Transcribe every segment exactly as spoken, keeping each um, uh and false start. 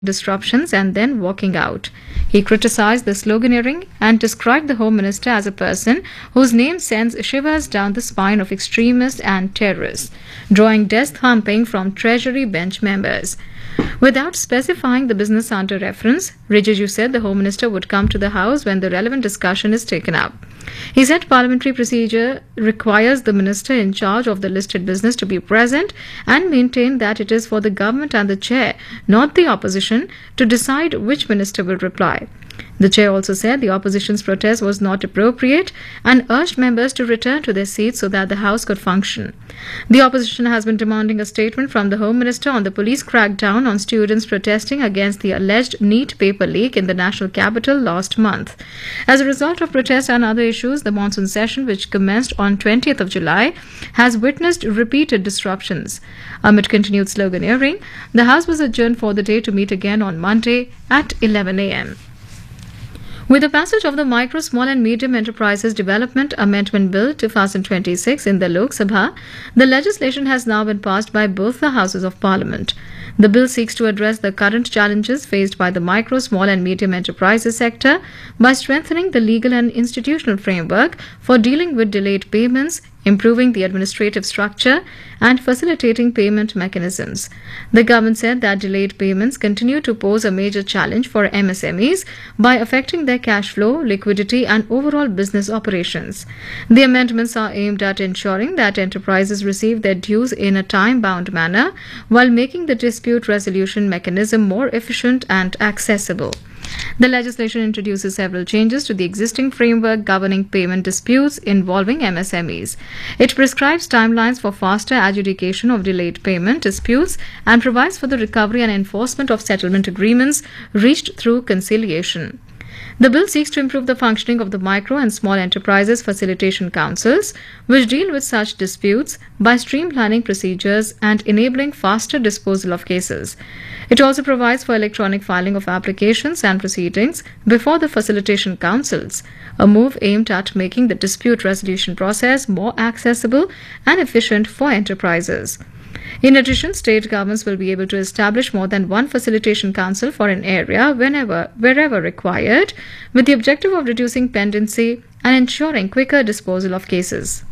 disruptions and then walking out. He criticized the sloganeering and described the Home Minister as a person whose name sends shivers down the spine of extremists and terrorists, drawing desk thumping from Treasury bench members. Without specifying the business under reference, Rijiju said the Home Minister would come to the House when the relevant discussion is taken up. He said parliamentary procedure requires the minister in charge of the listed business to be present and maintain that it is for the government and the chair, not the opposition, to decide which minister will reply. The chair also said the opposition's protest was not appropriate and urged members to return to their seats so that the House could function. The opposition has been demanding a statement from the Home Minister on the police crackdown on students protesting against the alleged NEET paper leak in the national capital last month. As a result of protests and other issues, the monsoon session, which commenced on twentieth of July, has witnessed repeated disruptions. Amid continued sloganeering, the House was adjourned for the day to meet again on Monday at eleven a m With the passage of the Micro, Small and Medium Enterprises Development Amendment Bill twenty twenty-six in the Lok Sabha, the legislation has now been passed by both the Houses of Parliament. The bill seeks to address the current challenges faced by the micro, small and medium enterprises sector by strengthening the legal and institutional framework for dealing with delayed payments, improving the administrative structure, and facilitating payment mechanisms. The government said that delayed payments continue to pose a major challenge for M S M Es by affecting their cash flow, liquidity, and overall business operations. The amendments are aimed at ensuring that enterprises receive their dues in a time-bound manner while making the dispute resolution mechanism more efficient and accessible. The legislation introduces several changes to the existing framework governing payment disputes involving M S M Es. It prescribes timelines for faster adjudication of delayed payment disputes and provides for the recovery and enforcement of settlement agreements reached through conciliation. The bill seeks to improve the functioning of the Micro and Small Enterprises Facilitation Councils, which deal with such disputes, by streamlining procedures and enabling faster disposal of cases. It also provides for electronic filing of applications and proceedings before the facilitation councils, a move aimed at making the dispute resolution process more accessible and efficient for enterprises. In addition, state governments will be able to establish more than one facilitation council for an area whenever, wherever required, with the objective of reducing pendency and ensuring quicker disposal of cases.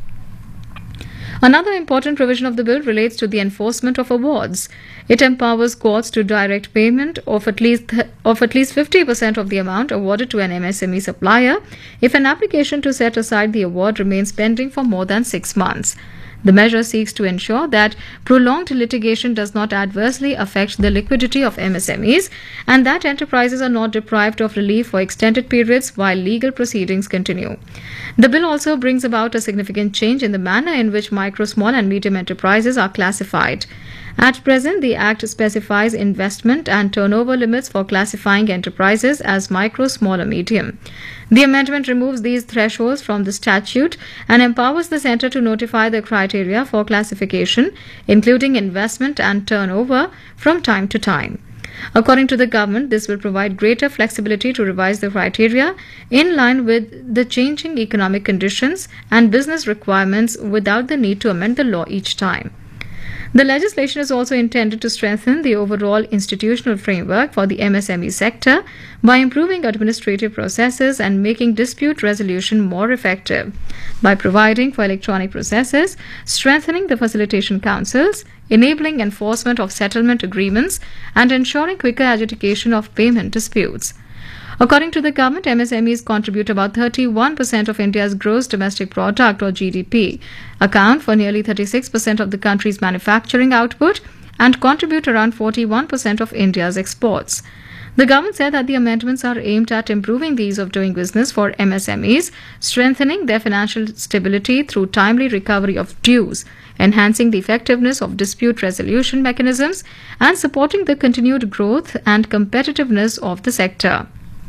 Another important provision of the bill relates to the enforcement of awards. It empowers courts to direct payment of at least of at least fifty percent of the amount awarded to an M S M E supplier if an application to set aside the award remains pending for more than six months. The measure seeks to ensure that prolonged litigation does not adversely affect the liquidity of M S M Es and that enterprises are not deprived of relief for extended periods while legal proceedings continue. The bill also brings about a significant change in the manner in which micro, small and medium enterprises are classified. At present, the Act specifies investment and turnover limits for classifying enterprises as micro, small or medium. The amendment removes these thresholds from the statute and empowers the Centre to notify the criteria for classification, including investment and turnover, from time to time. According to the government, this will provide greater flexibility to revise the criteria in line with the changing economic conditions and business requirements without the need to amend the law each time. The legislation is also intended to strengthen the overall institutional framework for the M S M E sector by improving administrative processes and making dispute resolution more effective, by providing for electronic processes, strengthening the facilitation councils, enabling enforcement of settlement agreements, and ensuring quicker adjudication of payment disputes. According to the government, M S M Es contribute about thirty-one percent of India's gross domestic product or G D P, account for nearly thirty-six percent of the country's manufacturing output, and contribute around forty-one percent of India's exports. The government said that the amendments are aimed at improving the ease of doing business for M S M Es, strengthening their financial stability through timely recovery of dues, enhancing the effectiveness of dispute resolution mechanisms, and supporting the continued growth and competitiveness of the sector.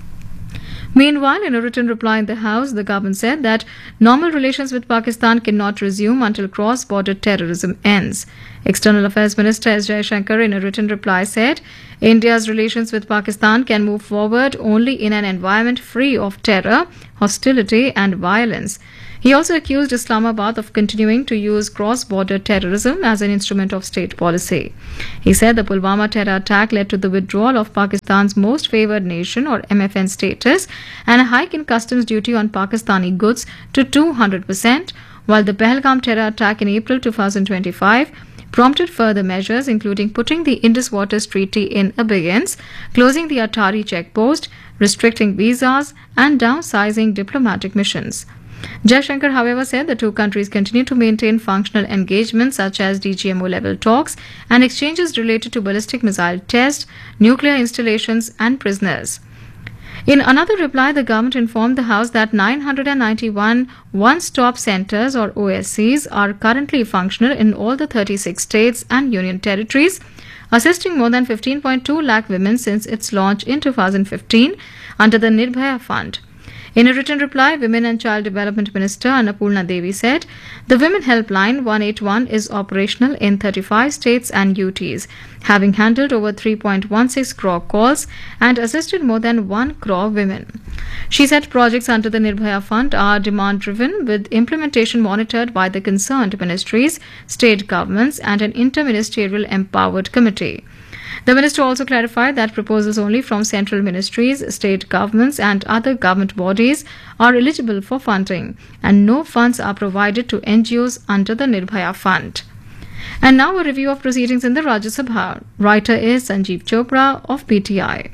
Meanwhile, in a written reply in the House, the government said that normal relations with Pakistan cannot resume until cross-border terrorism ends. External Affairs Minister S. Jaishankar, in a written reply, said India's relations with Pakistan can move forward only in an environment free of terror, hostility and violence. He also accused Islamabad of continuing to use cross-border terrorism as an instrument of state policy. He said the Pulwama terror attack led to the withdrawal of Pakistan's most favoured nation or M F N status and a hike in customs duty on Pakistani goods to two hundred percent, while the Pahalgam terror attack in April twenty twenty-five prompted further measures, including putting the Indus Waters Treaty in abeyance, closing the Atari checkpost, restricting visas, and downsizing diplomatic missions. Jaishankar, however, said the two countries continue to maintain functional engagements such as D G M O-level talks and exchanges related to ballistic missile tests, nuclear installations, and prisoners. In another reply, the government informed the House that nine hundred ninety-one one-stop centres or O S Cs are currently functional in all the thirty-six states and union territories, assisting more than fifteen point two lakh women since its launch in two thousand fifteen under the Nirbhaya Fund. In a written reply, Women and Child Development Minister Annapurna Devi said the Women Helpline one eight one is operational in thirty-five states and U Ts, having handled over three point one six crore calls and assisted more than one crore women. She said projects under the Nirbhaya Fund are demand-driven, with implementation monitored by the concerned ministries, state governments, and an interministerial empowered committee. The minister also clarified that proposals only from central ministries, state governments, and other government bodies are eligible for funding, and no funds are provided to N G Os under the Nirbhaya Fund. And now a review of proceedings in the Rajya Sabha. Writer is Sanjeev Chopra of P T I.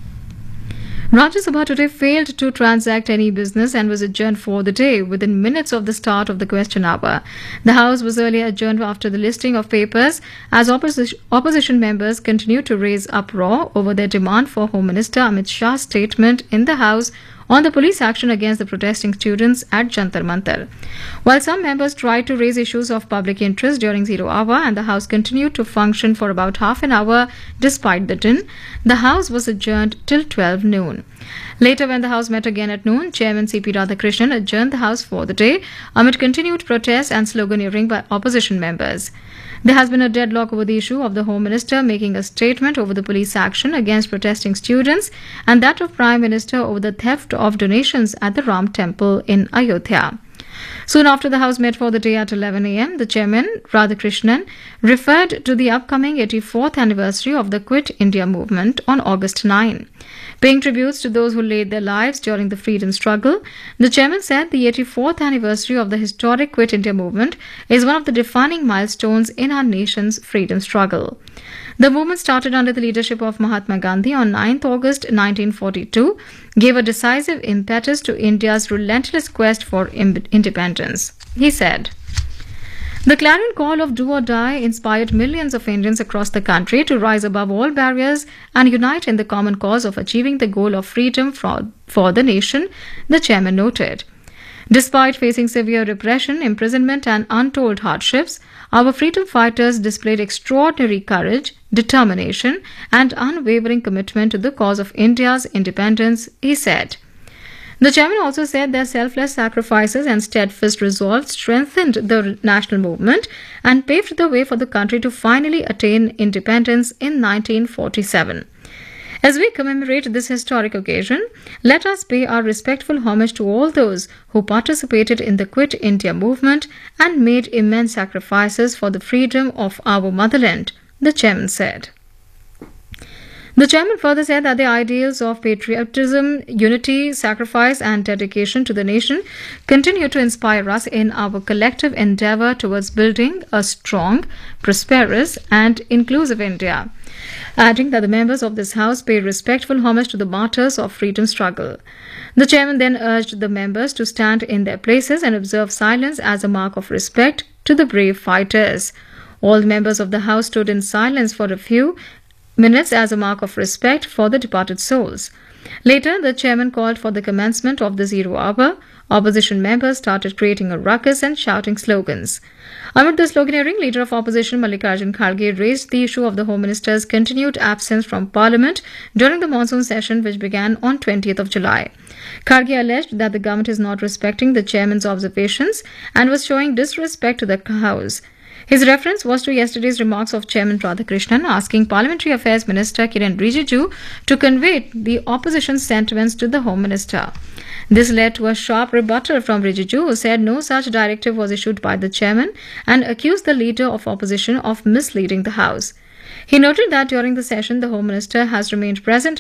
Rajya Sabha today failed to transact any business and was adjourned for the day within minutes of the start of the question hour. The House was earlier adjourned after the listing of papers as opposition, opposition members continued to raise uproar over their demand for Home Minister Amit Shah's statement in the House on the police action against the protesting students at Jantar Mantar. While some members tried to raise issues of public interest during zero hour and the House continued to function for about half an hour despite the din, the House was adjourned till twelve noon. Later, when the House met again at noon, Chairman C P Radhakrishnan adjourned the House for the day amid continued protests and sloganeering by opposition members. There has been a deadlock over the issue of the Home Minister making a statement over the police action against protesting students and that of Prime Minister over the theft of donations at the Ram Temple in Ayodhya. Soon after the House met for the day at eleven a m, the Chairman, Radhakrishnan, referred to the upcoming eighty-fourth anniversary of the Quit India movement on August ninth. Paying tributes to those who laid their lives during the freedom struggle, the Chairman said the eighty-fourth anniversary of the historic Quit India movement is one of the defining milestones in our nation's freedom struggle. The movement started under the leadership of Mahatma Gandhi on ninth August nineteen forty-two, gave a decisive impetus to India's relentless quest for independence. He said, "The clarion call of do or die inspired millions of Indians across the country to rise above all barriers and unite in the common cause of achieving the goal of freedom for, for the nation," the Chairman noted. Despite facing severe repression, imprisonment, and untold hardships, our freedom fighters displayed extraordinary courage, determination, and unwavering commitment to the cause of India's independence, he said. The Chairman also said their selfless sacrifices and steadfast resolve strengthened the national movement and paved the way for the country to finally attain independence in nineteen forty-seven. As we commemorate this historic occasion, let us pay our respectful homage to all those who participated in the Quit India movement and made immense sacrifices for the freedom of our motherland, the Chairman said. The Chairman further said that the ideals of patriotism, unity, sacrifice, and dedication to the nation continue to inspire us in our collective endeavour towards building a strong, prosperous, and inclusive India, adding that the members of this House pay respectful homage to the martyrs of freedom struggle. The Chairman then urged the members to stand in their places and observe silence as a mark of respect to the brave fighters. All the members of the House stood in silence for a few minutes as a mark of respect for the departed souls. Later, the Chairman called for the commencement of the zero hour. Opposition members started creating a ruckus and shouting slogans. Amid the sloganeering, Leader of Opposition Mallikarjun Kharge raised the issue of the Home Minister's continued absence from Parliament during the monsoon session which began on twentieth of July. Kharge alleged that the government is not respecting the Chairman's observations and was showing disrespect to the House. His reference was to yesterday's remarks of Chairman Radhakrishnan asking Parliamentary Affairs Minister Kiren Rijiju to convey the opposition's sentiments to the Home Minister. This led to a sharp rebuttal from Rijiju, who said no such directive was issued by the chairman and accused the leader of opposition of misleading the House. He noted that during the session, the Home Minister has remained present